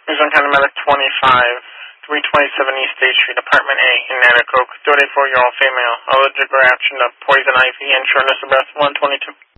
Arizona County Medic 25, 327 East State Street, Apartment A, in Natticoke. 34-year-old female, allergic reaction to poison ivy and shortness of breath, 122.